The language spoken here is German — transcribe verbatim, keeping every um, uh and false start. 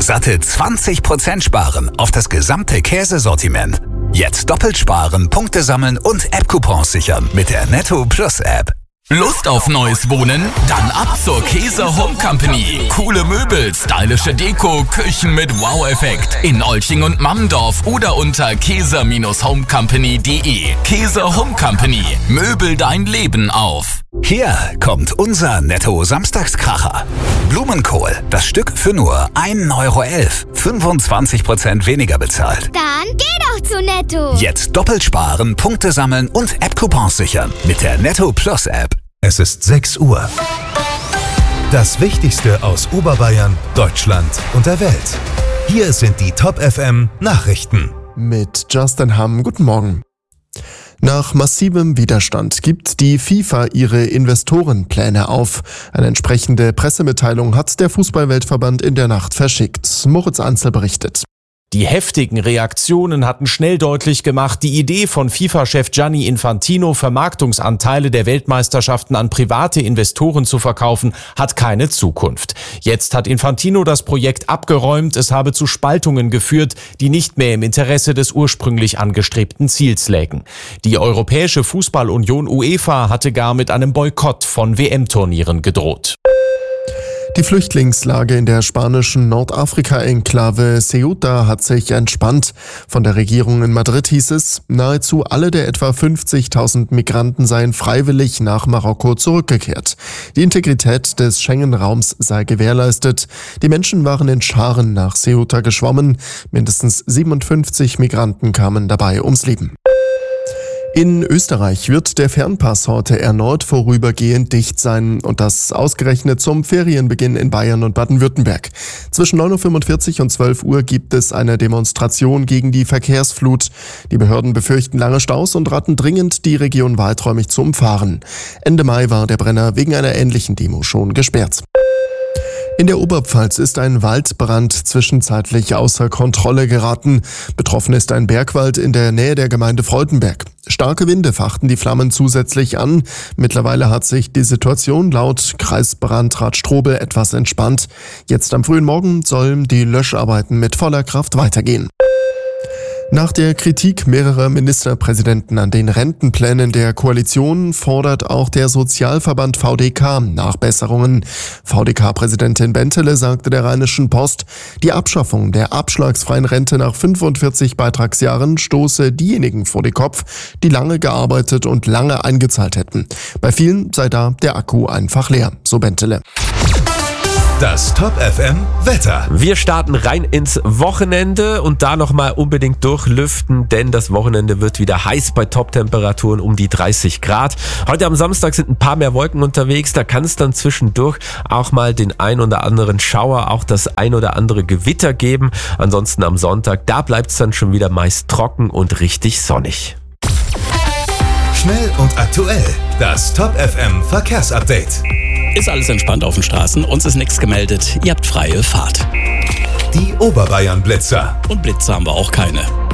satte zwanzig Prozent sparen auf das gesamte Käsesortiment. Jetzt doppelt sparen, Punkte sammeln und App-Coupons sichern mit der Netto Plus App. Lust auf neues Wohnen? Dann ab zur Käser Home Company. Coole Möbel, stylische Deko, Küchen mit Wow-Effekt. In Olching und Mammendorf oder unter käser Homecompany punkt de. Käser Home Company. Möbel dein Leben auf. Hier kommt unser Netto-Samstagskracher. Blumenkohl, das Stück für nur ein Euro elf. fünfundzwanzig Prozent weniger bezahlt. Dann geh doch zu Netto. Jetzt doppelt sparen, Punkte sammeln und App-Coupons sichern mit der Netto Plus App. Es ist sechs Uhr. Das Wichtigste aus Oberbayern, Deutschland und der Welt. Hier sind die Top F M Nachrichten. Mit Justin Hamm, guten Morgen. Nach massivem Widerstand gibt die FIFA ihre Investorenpläne auf. Eine entsprechende Pressemitteilung hat der Fußballweltverband in der Nacht verschickt. Moritz Anzel berichtet. Die heftigen Reaktionen hatten schnell deutlich gemacht, die Idee von FIFA-Chef Gianni Infantino, Vermarktungsanteile der Weltmeisterschaften an private Investoren zu verkaufen, hat keine Zukunft. Jetzt hat Infantino das Projekt abgeräumt, es habe zu Spaltungen geführt, die nicht mehr im Interesse des ursprünglich angestrebten Ziels lägen. Die Europäische Fußballunion UEFA hatte gar mit einem Boykott von W M-Turnieren gedroht. Die Flüchtlingslage in der spanischen Nordafrika-Enklave Ceuta hat sich entspannt. Von der Regierung in Madrid hieß es, nahezu alle der etwa fünfzigtausend Migranten seien freiwillig nach Marokko zurückgekehrt. Die Integrität des Schengen-Raums sei gewährleistet. Die Menschen waren in Scharen nach Ceuta geschwommen. Mindestens siebenundfünfzig Migranten kamen dabei ums Leben. In Österreich wird der Fernpass heute erneut vorübergehend dicht sein und das ausgerechnet zum Ferienbeginn in Bayern und Baden-Württemberg. Zwischen neun Uhr fünfundvierzig und zwölf Uhr gibt es eine Demonstration gegen die Verkehrsflut. Die Behörden befürchten lange Staus und raten dringend, die Region weiträumig zu umfahren. Ende Mai war der Brenner wegen einer ähnlichen Demo schon gesperrt. In der Oberpfalz ist ein Waldbrand zwischenzeitlich außer Kontrolle geraten. Betroffen ist ein Bergwald in der Nähe der Gemeinde Freudenberg. Starke Winde fachten die Flammen zusätzlich an. Mittlerweile hat sich die Situation laut Kreisbrandrat Strobel etwas entspannt. Jetzt am frühen Morgen sollen die Löscharbeiten mit voller Kraft weitergehen. Nach der Kritik mehrerer Ministerpräsidenten an den Rentenplänen der Koalition fordert auch der Sozialverband V D K Nachbesserungen. V D K-Präsidentin Bentele sagte der Rheinischen Post, die Abschaffung der abschlagsfreien Rente nach fünfundvierzig Beitragsjahren stoße diejenigen vor den Kopf, die lange gearbeitet und lange eingezahlt hätten. Bei vielen sei da der Akku einfach leer, so Bentele. Das Top F M Wetter. Wir starten rein ins Wochenende und da nochmal unbedingt durchlüften, denn das Wochenende wird wieder heiß bei Top-Temperaturen um die dreißig Grad. Heute am Samstag sind ein paar mehr Wolken unterwegs, da kann es dann zwischendurch auch mal den ein oder anderen Schauer, auch das ein oder andere Gewitter geben. Ansonsten am Sonntag, da bleibt es dann schon wieder meist trocken und richtig sonnig. Schnell und aktuell. Das Top F M Verkehrsupdate. Ist alles entspannt auf den Straßen, uns ist nichts gemeldet, ihr habt freie Fahrt. Die Oberbayern Blitzer. Und Blitzer haben wir auch keine.